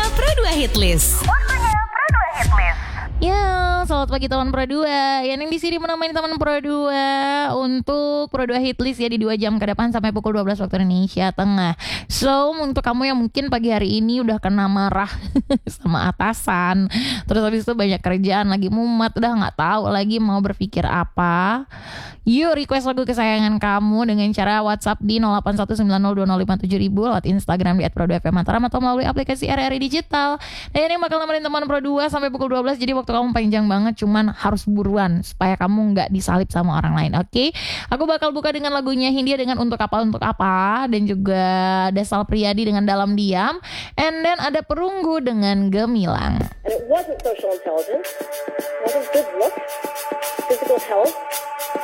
Pro 2 Hitlist. Ya, selamat pagi teman Pro 2. Yang di sini menemani teman Pro 2 untuk Pro 2 Hitlist ya di 2 jam ke depan sampai pukul 12 waktu Indonesia Tengah. So, untuk kamu yang mungkin pagi hari ini udah kena marah sama atasan, terus habis itu banyak kerjaan lagi mumet, udah nggak tahu lagi mau berpikir apa, yuk request lagu kesayangan kamu dengan cara WhatsApp di 081902057000, lewat Instagram di @pro2fmmataram atau melalui aplikasi RRI Digital. Dan ini bakal nemenin teman Pro 2 sampai pukul 12. Jadi waktu kamu panjang banget, cuman harus buruan supaya kamu nggak disalip sama orang lain. Oke? Aku bakal buka dengan lagunya Hindia dengan Untuk Apa, dan juga Desal Priadi dengan Dalam Diam, and then ada Perunggu dengan Gemilang. And it wasn't social intelligence, it wasn't good looks, physical health.